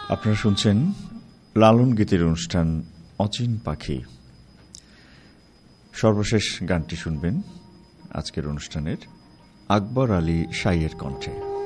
আপনারা শুনছেন লালন গীতের অনুষ্ঠান অচিন পাখি। সর্বশেষ গানটি শুনবেন আজকের অনুষ্ঠানের আকবর আলী শাইয়ের কণ্ঠে।